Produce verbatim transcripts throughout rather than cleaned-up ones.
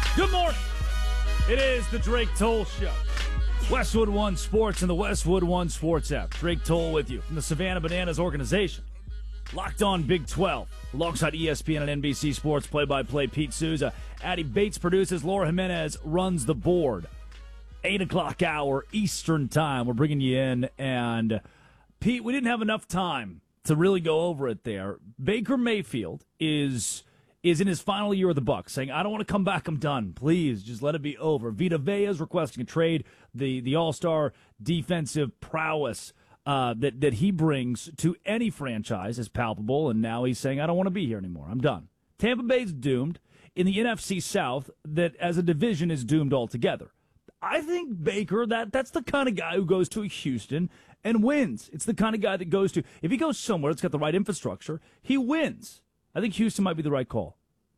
Good morning. It is the Drake Toll Show. Westwood One Sports and the Westwood One Sports app. Drake Toll with you from the Savannah Bananas organization. Locked on Big twelve. Alongside E S P N and N B C Sports play-by-play Pete Souza. Addie Bates produces. Laura Jimenez runs the board. eight o'clock hour Eastern time. We're bringing you in. And, Pete, we didn't have enough time to really go over it there. Baker Mayfield is... is in his final year with the Bucs, saying, I don't want to come back, I'm done. Please, just let it be over. Vita Vea is requesting a trade. The the all-star defensive prowess uh, that, that he brings to any franchise is palpable, and now he's saying, I don't want to be here anymore. I'm done. Tampa Bay's doomed. In the N F C South, that as a division is doomed altogether. I think Baker, that that's the kind of guy who goes to Houston and wins. It's the kind of guy that goes to, if he goes somewhere that's got the right infrastructure, he wins. I think Houston might be the right call.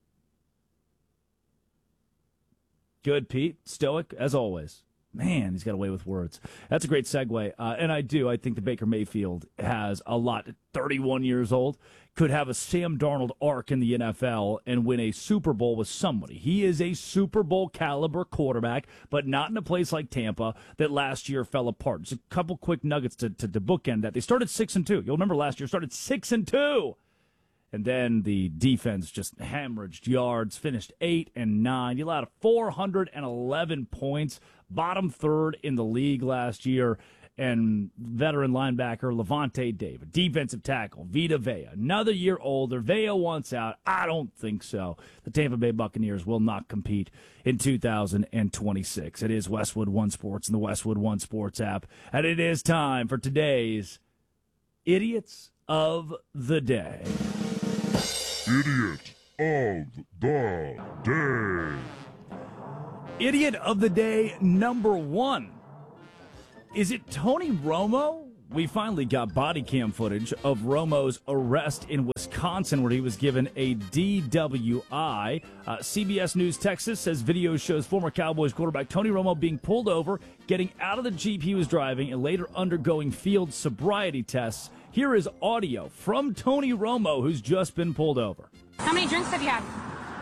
Good, Pete. Stoic, as always. Man, he's got away with words. That's a great segue. Uh, and I do. I think the Baker Mayfield has a lot. thirty-one years old. Could have a Sam Darnold arc in the N F L and win a Super Bowl with somebody. He is a Super Bowl caliber quarterback, but not in a place like Tampa that last year fell apart. Just a couple quick nuggets to, to, to bookend that. They started six and two. You'll remember last year started six and two. And then the defense just hemorrhaged yards, finished eight and nine. You allowed four hundred eleven points, bottom third in the league last year. And veteran linebacker Levante David, defensive tackle Vita Vea, another year older. Vea wants out. I don't think so. The Tampa Bay Buccaneers will not compete in two thousand twenty-six. It is Westwood One Sports and the Westwood One Sports app. And it is time for today's Idiots of the Day. Idiot of the Day. Idiot of the Day number one. Is it Tony Romo? We finally got body cam footage of Romo's arrest in Wisconsin where he was given a D W I. Uh, C B S News Texas says video shows former Cowboys quarterback Tony Romo being pulled over, getting out of the Jeep he was driving, and later undergoing field sobriety tests. Here is audio from Tony Romo, who's just been pulled over. How many drinks have you had?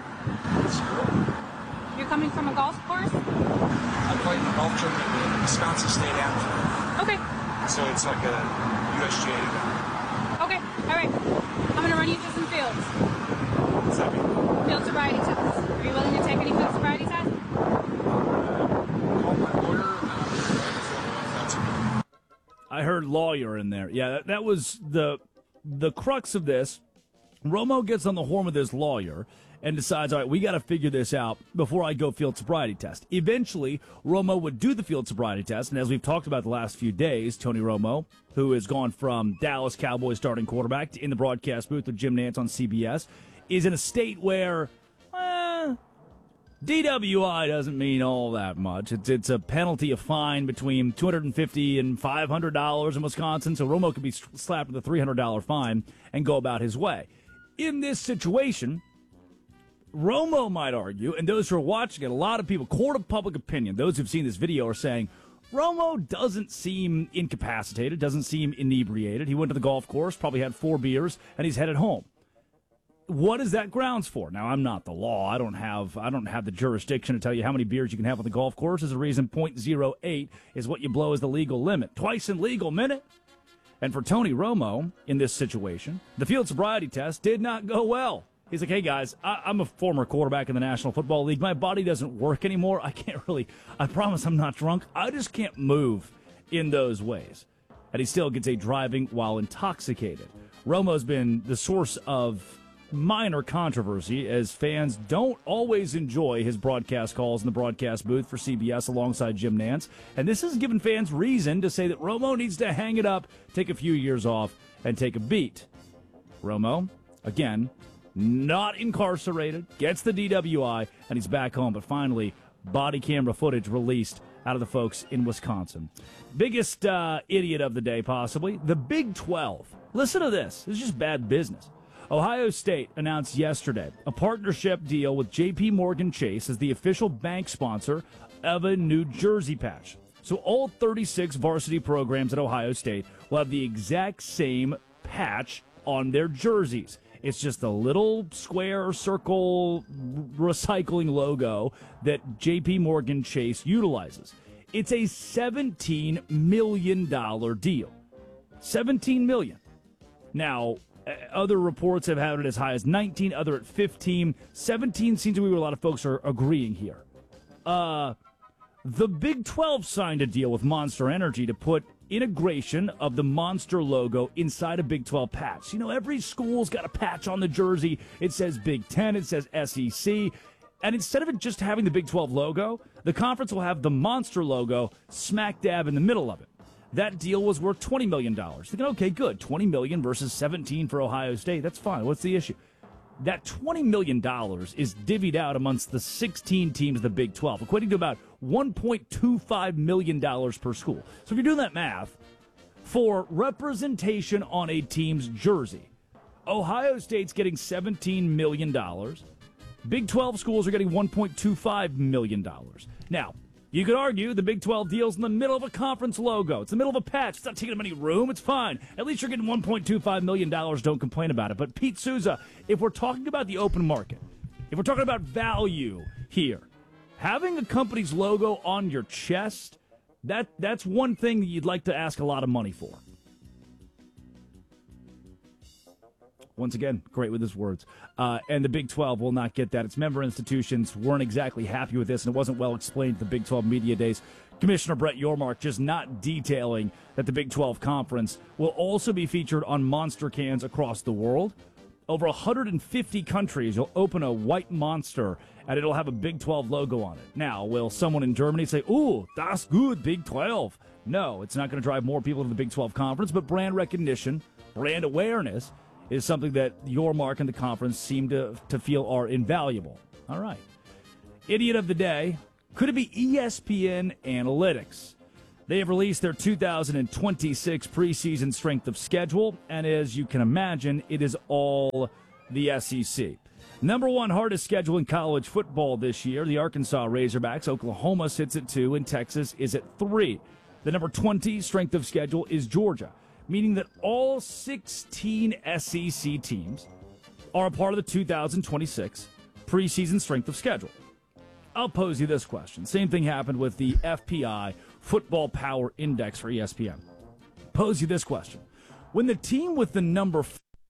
You're coming from a golf course? I play in the golf tournament at the Wisconsin State Amateur. Okay. So it's like a U S G A event. Okay, all right. I'm going to run you through some fields. What's that mean? Field sobriety tests. Are you willing to take any field sobriety tests? Call my lawyer. Uh, that's okay. I heard lawyer in there. Yeah, that, that was the the crux of this. Romo gets on the horn with his lawyer and decides, all right, we got to figure this out before I go field sobriety test. Eventually, Romo would do the field sobriety test, and as we've talked about the last few days, Tony Romo, who has gone from Dallas Cowboys starting quarterback to in the broadcast booth with Jim Nantz on C B S, is in a state where, eh, D W I doesn't mean all that much. It's it's a penalty, a fine between two hundred fifty dollars and five hundred dollars in Wisconsin, so Romo could be slapped with a three hundred dollars fine and go about his way. In this situation, Romo might argue, and those who are watching it, a lot of people, court of public opinion, those who've seen this video are saying, Romo doesn't seem incapacitated, doesn't seem inebriated. He went to the golf course, probably had four beers, and he's headed home. What is that grounds for? Now, I'm not the law. I don't have I don't have the jurisdiction to tell you how many beers you can have on the golf course. There's a reason point zero eight is what you blow as the legal limit. Twice in legal minute. And for Tony Romo, in this situation, the field sobriety test did not go well. He's like, hey, guys, I, I'm a former quarterback in the National Football League. My body doesn't work anymore. I can't really, I promise I'm not drunk. I just can't move in those ways. And he still gets a driving while intoxicated. Romo's been the source of minor controversy as fans don't always enjoy his broadcast calls in the broadcast booth for C B S alongside Jim Nantz. And this has given fans reason to say that Romo needs to hang it up, take a few years off, and take a beat. Romo, again, not incarcerated, gets the D W I, and he's back home. But finally, body camera footage released out of the folks in Wisconsin. Biggest uh, idiot of the day, possibly, the Big twelve. Listen to this. This is just bad business. Ohio State announced yesterday a partnership deal with J P Morgan Chase as the official bank sponsor of a New Jersey patch. So all thirty-six varsity programs at Ohio State will have the exact same patch on their jerseys. It's just a little square circle recycling logo that J P Morgan Chase utilizes. It's a seventeen million dollars deal. seventeen million dollars. Now, other reports have had it as high as nineteen, other at fifteen. seventeen seems to be where a lot of folks are agreeing here. Uh, the Big twelve signed a deal with Monster Energy to put integration of the Monster logo inside a Big twelve patch. You know, every school's got a patch on the jersey. It says Big Ten, it says S E C. And instead of it just having the Big twelve logo, the conference will have the Monster logo smack dab in the middle of it. That deal was worth twenty million dollars. Thinking, okay, good, twenty million dollars versus seventeen for Ohio State. That's fine. What's the issue? That twenty million dollars is divvied out amongst the sixteen teams of the Big twelve, equating to about one point two five million dollars per school. So if you're doing that math, for representation on a team's jersey, Ohio State's getting seventeen million dollars. Big twelve schools are getting one point two five million dollars. Now, you could argue the Big twelve deal's in the middle of a conference logo. It's in the middle of a patch. It's not taking up any room. It's fine. At least you're getting one point two five million dollars. Don't complain about it. But Pete Souza, if we're talking about the open market, if we're talking about value here, having a company's logo on your chest, that that's one thing that you'd like to ask a lot of money for. Once again, great with his words. Uh, and the Big twelve will not get that. Its member institutions weren't exactly happy with this, and it wasn't well explained at the Big twelve Media Days. Commissioner Brett Yormark just not detailing that the Big twelve Conference will also be featured on Monster cans across the world. Over one hundred fifty countries, you'll open a white Monster, and it'll have a Big twelve logo on it. Now, will someone in Germany say, ooh, that's good, Big twelve? No, it's not going to drive more people to the Big twelve Conference, but brand recognition, brand awareness is something that Yormark and the conference seem to, to feel are invaluable. All right. Idiot of the day. Could it be E S P N Analytics? They have released their two thousand twenty-six preseason strength of schedule, and as you can imagine, it is all the S E C. Number one hardest schedule in college football this year, the Arkansas Razorbacks. Oklahoma sits at two, and Texas is at three. The number twenty strength of schedule is Georgia, meaning that all sixteen S E C teams are a part of the two thousand twenty-six preseason strength of schedule. I'll pose you this question. Same thing happened with the F P I Football Power Index for E S P N. Pose you this question. When the team with the number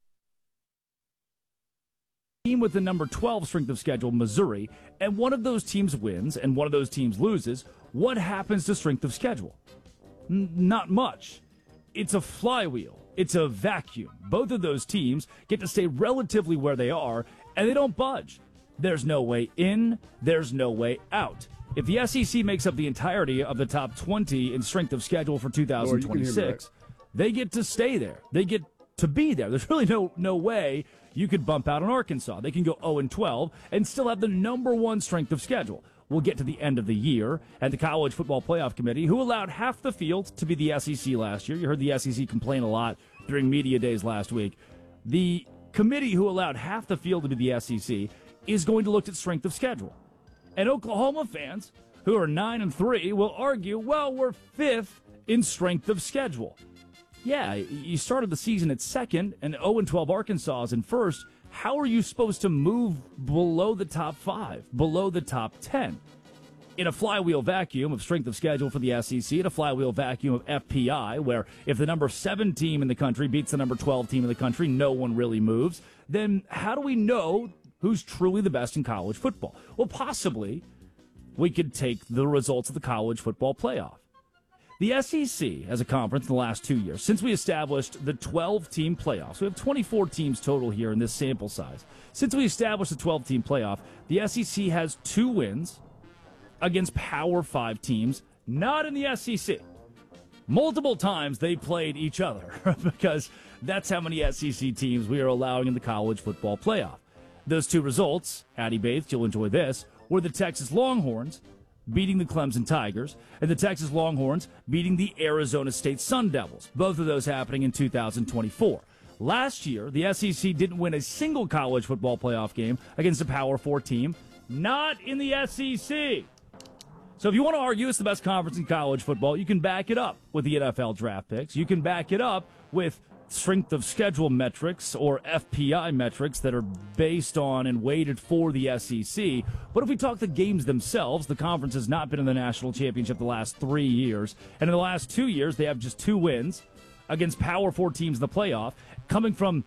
team with the number twelve strength of schedule, Missouri, and one of those teams wins and one of those teams loses, what happens to strength of schedule? N- not much. It's a flywheel. It's a vacuum. Both of those teams get to stay relatively where they are, and they don't budge. There's no way in. There's no way out. If the S E C makes up the entirety of the top twenty in strength of schedule for two thousand twenty-six, they get to stay there. They get to be there. There's really no no way you could bump out on Arkansas. They can go oh and twelve and still have the number one strength of schedule. We'll get to the end of the year, and the College Football Playoff Committee, who allowed half the field to be the S E C last year. You heard the S E C complain a lot during media days last week. The committee who allowed half the field to be the S E C is going to look at strength of schedule. And Oklahoma fans, who are nine and three, will argue, well, we're fifth in strength of schedule. Yeah, you started the season at second, and oh and twelve Arkansas is in first. How are you supposed to move below the top five, below the top ten? In a flywheel vacuum of strength of schedule for the S E C, in a flywheel vacuum of F P I, where if the number seven team in the country beats the number twelve team in the country, no one really moves, then how do we know who's truly the best in college football? Well, possibly we could take the results of the college football playoff. The S E C as a conference in the last two years, since we established the twelve-team playoffs, we have twenty-four teams total here in this sample size. Since we established the twelve-team playoff, the S E C has two wins against Power Five teams, not in the S E C. Multiple times they played each other because that's how many S E C teams we are allowing in the college football playoff. Those two results, Hattie Bates, you'll enjoy this, were the Texas Longhorns beating the Clemson Tigers, and the Texas Longhorns beating the Arizona State Sun Devils, both of those happening in two thousand twenty-four. Last year, the S E C didn't win a single college football playoff game against a Power Four team, not in the S E C. So if you want to argue it's the best conference in college football, you can back it up with the N F L draft picks. You can back it up with strength of schedule metrics, or F P I metrics, that are based on and weighted for the S E C. But if we talk the games themselves, the conference has not been in the national championship the last three years. And in the last two years, they have just two wins against Power Four teams in the playoff, coming from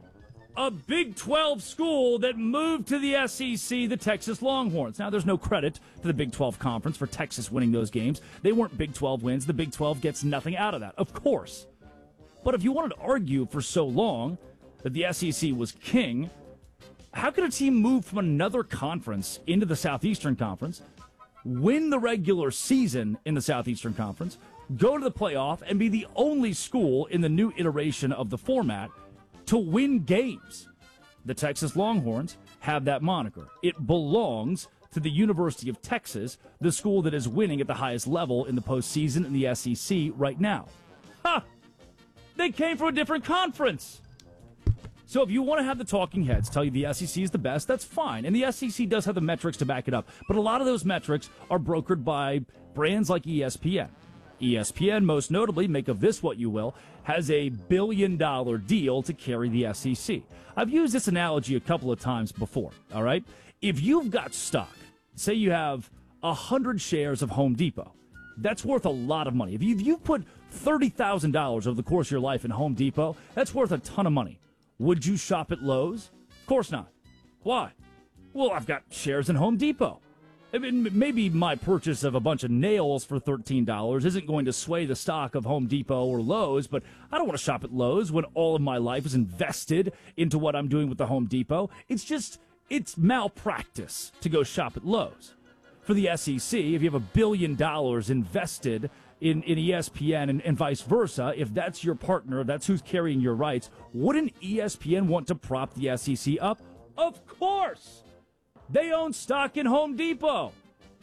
a Big twelve school that moved to the S E C, the Texas Longhorns. Now, there's no credit to the Big twelve Conference for Texas winning those games. They weren't Big twelve wins. The Big twelve gets nothing out of that, of course. But if you wanted to argue for so long that the S E C was king, how could a team move from another conference into the Southeastern Conference, win the regular season in the Southeastern Conference, go to the playoff, and be the only school in the new iteration of the format to win games? The Texas Longhorns have that moniker. It belongs to the University of Texas, the school that is winning at the highest level in the postseason in the S E C right now. Ha! They came from a different conference. So if you want to have the talking heads tell you the S E C is the best, that's fine. And the S E C does have the metrics to back it up. But a lot of those metrics are brokered by brands like E S P N. E S P N, most notably, make of this what you will, has a billion dollar deal to carry the S E C. I've used this analogy a couple of times before, all right? If you've got stock, say you have one hundred shares of Home Depot, that's worth a lot of money. If you, if you put thirty thousand dollars over the course of your life in Home Depot, that's worth a ton of money. Would you shop at Lowe's? Of course not. Why? Well, I've got shares in Home Depot. I mean, maybe my purchase of a bunch of nails for thirteen dollars isn't going to sway the stock of Home Depot or Lowe's, but I don't want to shop at Lowe's when all of my life is invested into what I'm doing with the Home Depot. It's just, it's malpractice to go shop at Lowe's. For the S E C, if you have a billion dollars invested in, in E S P N and, and vice versa, if that's your partner, if that's who's carrying your rights, wouldn't E S P N want to prop the S E C up? Of course! They own stock in Home Depot.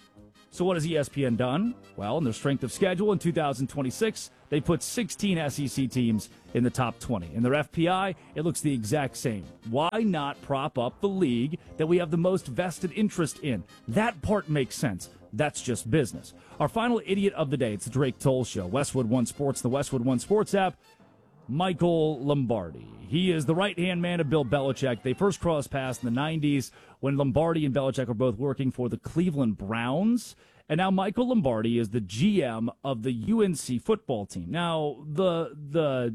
So what has E S P N done? Well, in their strength of schedule in two thousand twenty-six, they put sixteen S E C teams in the top twenty. In their F P I, it looks the exact same. Why not prop up the league that we have the most vested interest in? That part makes sense. That's just business. Our final idiot of the day, it's the Drake Toll Show. Westwood One Sports, the Westwood One Sports app. Michael Lombardi. He is the right-hand man of Bill Belichick. They first crossed paths in the nineties when Lombardi and Belichick were both working for the Cleveland Browns. And now Michael Lombardi is the G M of the U N C football team. Now, the the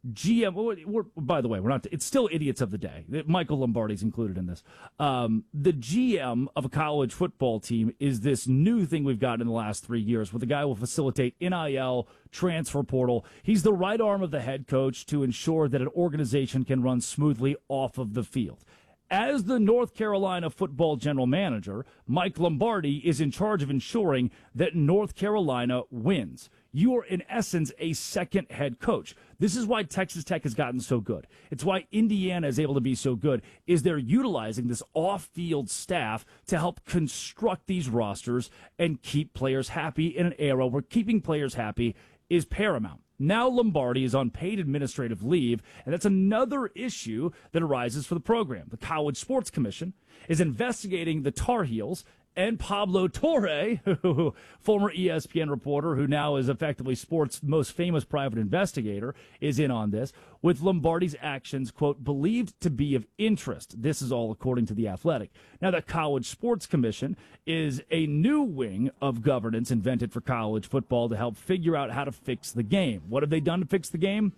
G M, we're, by the way, we're not. It's still idiots of the day. Michael Lombardi's included in this. Um, the G M of a college football team is this new thing we've got in the last three years where the guy will facilitate N I L, transfer portal. He's the right arm of the head coach to ensure that an organization can run smoothly off of the field. As the North Carolina football general manager, Mike Lombardi is in charge of ensuring that North Carolina wins. You are, in essence, a second head coach. This is why Texas Tech has gotten so good. It's why Indiana is able to be so good, is they're utilizing this off-field staff to help construct these rosters and keep players happy in an era where keeping players happy is paramount. Now Lombardi is on paid administrative leave, and that's another issue that arises for the program. The College Sports Commission is investigating the Tar Heels, and Pablo Torre, former E S P N reporter who now is effectively sports' most famous private investigator, is in on this, with Lombardi's actions, quote, believed to be of interest. This is all according to The Athletic. Now, the College Sports Commission is a new wing of governance invented for college football to help figure out how to fix the game. What have they done to fix the game?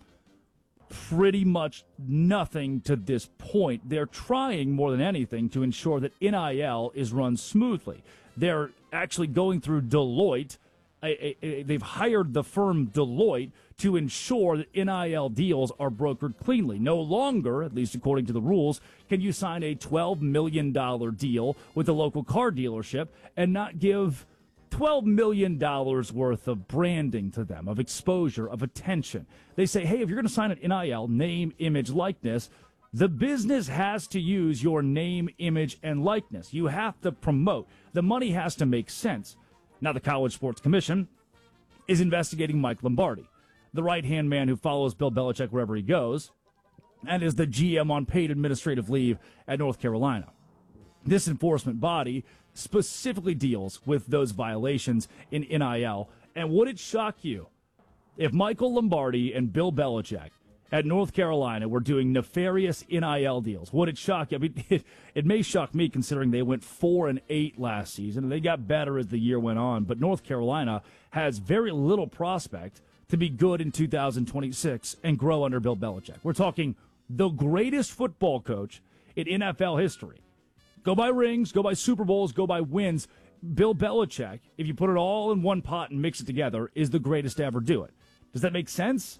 Pretty much nothing to this point. They're trying more than anything to ensure that N I L is run smoothly. They're actually going through Deloitte. A, a, a, they've hired the firm Deloitte to ensure that N I L deals are brokered cleanly. No longer, at least according to the rules, can you sign a twelve million dollars deal with a local car dealership and not give twelve million dollars worth of branding to them, of exposure, of attention. They say, hey, if you're going to sign an N I L, name, image, likeness, the business has to use your name, image, and likeness. You have to promote. The money has to make sense. Now, the College Sports Commission is investigating Mike Lombardi, the right-hand man who follows Bill Belichick wherever he goes, and is the G M on paid administrative leave at North Carolina. This enforcement body specifically deals with those violations in N I L. And would it shock you if Michael Lombardi and Bill Belichick at North Carolina were doing nefarious N I L deals, would it shock you? I mean, it, it may shock me considering they went four and eight last season, and they got better as the year went on. But North Carolina has very little prospect to be good in two thousand twenty-six and grow under Bill Belichick. We're talking the greatest football coach in N F L history. Go by rings, go by Super Bowls, go by wins. Bill Belichick, if you put it all in one pot and mix it together, is the greatest to ever do it. Does that make sense?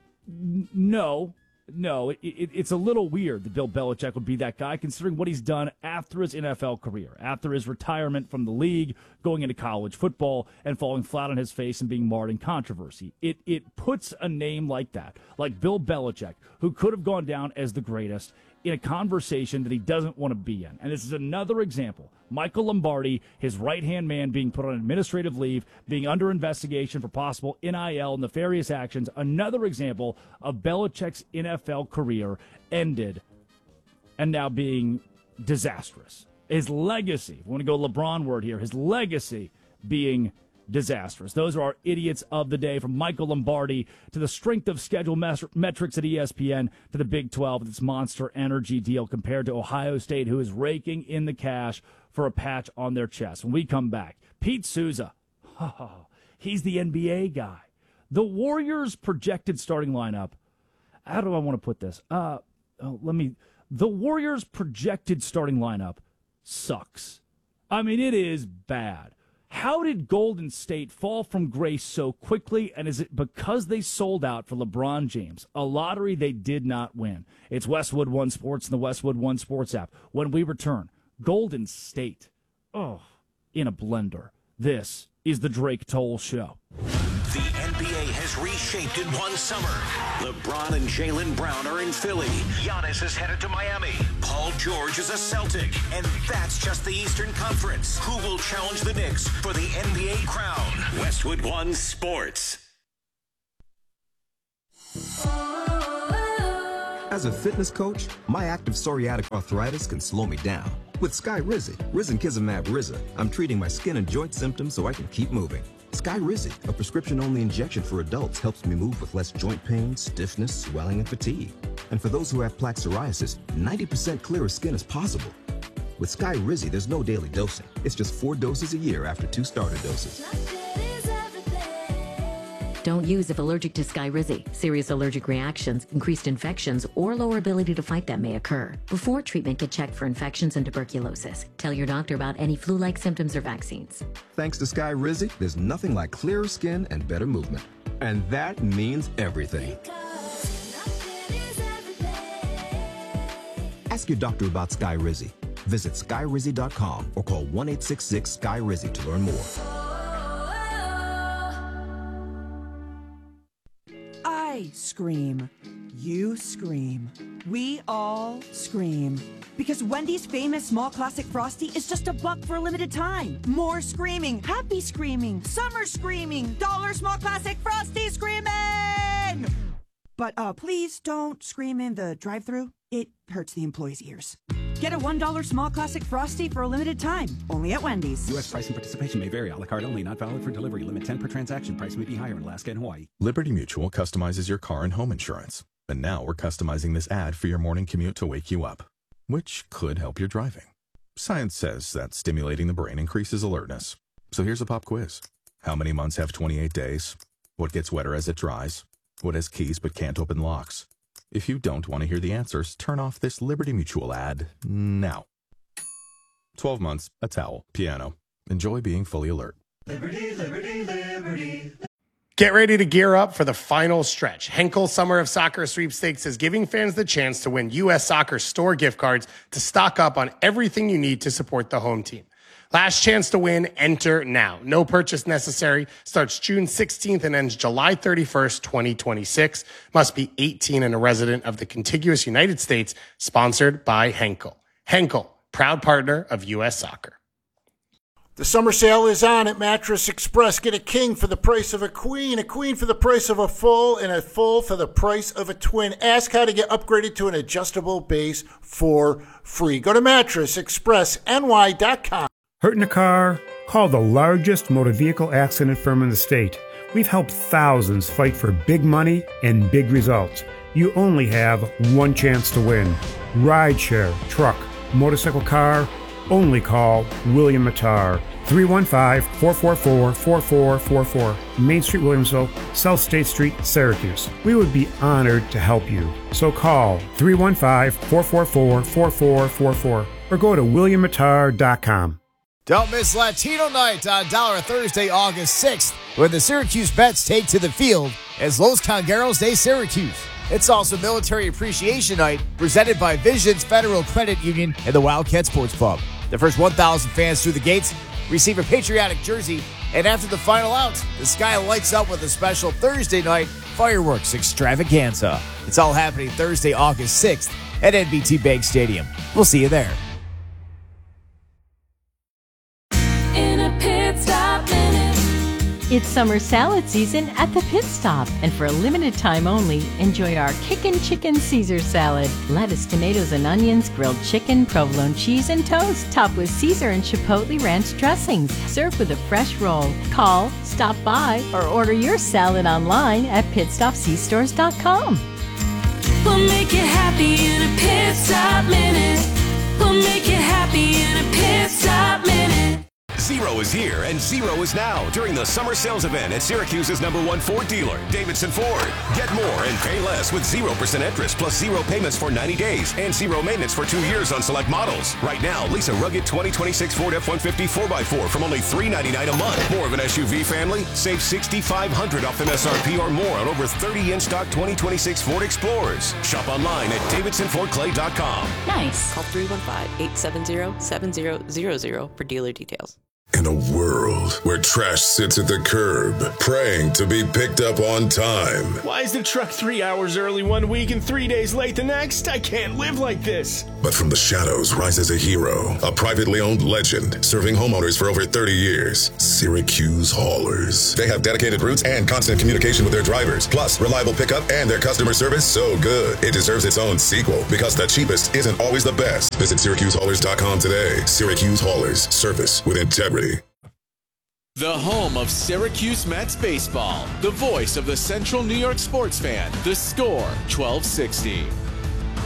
N- no. No, it, it, it's a little weird that Bill Belichick would be that guy, considering what he's done after his N F L career, after his retirement from the league, going into college football, and falling flat on his face and being marred in controversy. It it puts a name like that, like Bill Belichick, who could have gone down as the greatest, in a conversation that he doesn't want to be in. And this is another example. Michael Lombardi, his right-hand man, being put on administrative leave, being under investigation for possible N I L nefarious actions. Another example of Belichick's N F L career ended and now being disastrous. His legacy, we want to go LeBron word here, his legacy being disastrous. Those are our idiots of the day, from Michael Lombardi to the strength of schedule mes- metrics at E S P N to the Big twelve with its Monster Energy deal compared to Ohio State, who is raking in the cash for a patch on their chest. When we come back, Pete Souza, oh, he's the N B A guy. The Warriors' projected starting lineup, how do I want to put this? Uh, oh, let me, the Warriors' projected starting lineup sucks. I mean, it is bad. How did Golden State fall from grace so quickly, and is it because they sold out for LeBron James, a lottery they did not win? It's Westwood One Sports and the Westwood One Sports app. When we return, Golden State, oh, in a blender. This is the Drake Toll Show. The N B A has reshaped in one summer. LeBron and Jaylen Brown are in Philly. Giannis is headed to Miami. Paul George is a Celtic. And that's just the Eastern Conference. Who will challenge the Knicks for the N B A crown? Westwood One Sports. As a fitness coach, my active psoriatic arthritis can slow me down. With Skyrizi, Risankizumab Riza, I'm treating my skin and joint symptoms so I can keep moving. Skyrizi, a prescription-only injection for adults, helps me move with less joint pain, stiffness, swelling, and fatigue. And for those who have plaque psoriasis, ninety percent clearer skin is possible. With Skyrizi, there's no daily dosing. It's just four doses a year after two starter doses. Don't use if allergic to Skyrizi. Serious allergic reactions, increased infections, or lower ability to fight them may occur. Before treatment, get checked for infections and tuberculosis. Tell your doctor about any flu-like symptoms or vaccines. Thanks to Skyrizi, there's nothing like clearer skin and better movement. And that means everything. Ask your doctor about Skyrizi. Visit Skyrizi dot com or call one eight six six Skyrizi to learn more. I scream. You scream. We all scream. Because Wendy's famous small classic Frosty is just a buck for a limited time. More screaming. Happy screaming. Summer screaming. Dollar small classic Frosty screaming! But uh, please don't scream in the drive-thru. It hurts the employees' ears. Get a one dollar small classic Frosty for a limited time. Only at Wendy's. U S price and participation may vary. A la carte only. Not valid for delivery. Limit ten per transaction. Price may be higher in Alaska and Hawaii. Liberty Mutual customizes your car and home insurance. And now we're customizing this ad for your morning commute to wake you up, which could help your driving. Science says that stimulating the brain increases alertness. So here's a pop quiz. How many months have twenty-eight days? What gets wetter as it dries? What has keys but can't open locks? If you don't want to hear the answers, turn off this Liberty Mutual ad now. twelve months, a towel, piano. Enjoy being fully alert. Liberty, liberty, liberty. Get ready to gear up for the final stretch. Henkel Summer of Soccer Sweepstakes is giving fans the chance to win U S Soccer store gift cards to stock up on everything you need to support the home team. Last chance to win, enter now. No purchase necessary. Starts June sixteenth and ends July thirty-first, twenty twenty-six. Must be eighteen and a resident of the contiguous United States. Sponsored by Henkel. Henkel, proud partner of U S Soccer. The summer sale is on at Mattress Express. Get a king for the price of a queen, a queen for the price of a full, and a full for the price of a twin. Ask how to get upgraded to an adjustable base for free. Go to mattress express N Y dot com. Hurt in a car? Call the largest motor vehicle accident firm in the state. We've helped thousands fight for big money and big results. you only have one chance to win. Rideshare, truck, motorcycle, car, only call William Matar. three one five, four four four, four four four four. Main Street, Williamsville, South State Street, Syracuse. We would be honored to help you. So call three one five, four four four, four four four four or go to william matar dot com. Don't miss Latino Night on Dollar Thursday, August sixth, when the Syracuse Bets take to the field as Los Congueros de Syracuse. It's also Military Appreciation Night, presented by Visions Federal Credit Union and the Wildcat Sports Pub. The first one thousand fans through the gates receive a patriotic jersey, and after the final out, the sky lights up with a special Thursday night fireworks extravaganza. It's all happening Thursday, August sixth at N B T Bank Stadium. We'll see you there. In a pit stop minute. It's summer salad season at the Pit Stop, and for a limited time only, enjoy our Kickin' Chicken Caesar salad. Lettuce, tomatoes, and onions, grilled chicken, provolone cheese, and toast, topped with Caesar and Chipotle Ranch dressings. Served with a fresh roll. Call, stop by, or order your salad online at pit stop c stores dot com. We'll make you happy in a pit stop minute. We'll make you happy in a pit stop minute. Zero is here and zero is now during the summer sales event at Syracuse's number one Ford dealer, Davidson Ford. Get more and pay less with zero percent interest plus zero payments for ninety days and zero maintenance for two years on select models. Right now, lease a rugged twenty twenty-six Ford F one fifty four by four from only three ninety-nine a month. More of an S U V family? Save six thousand five hundred dollars off M S R P or more on over thirty in-stock twenty twenty-six Ford Explorers. Shop online at davidson ford clay dot com. Nice. Call three one five, eight seven zero, seven zero zero zero for dealer details. In a world where trash sits at the curb, praying to be picked up on time. Why is the truck three hours early one week and three days late the next? I can't live like this. But from the shadows rises a hero, a privately owned legend, serving homeowners for over thirty years. Syracuse Haulers. They have dedicated routes and constant communication with their drivers, plus reliable pickup and their customer service so good it deserves its own sequel, because the cheapest isn't always the best. Visit Syracuse Haulers dot com today. Syracuse Haulers. Service with integrity. The home of Syracuse Mets baseball. The voice of the Central New York sports fan. The Score, twelve sixty.